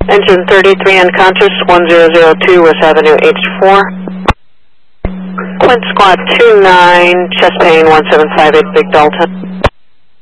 Engine 33 unconscious, 1002 West Avenue H4. Quint Squad 29, chest pain 1758 Big Dalton.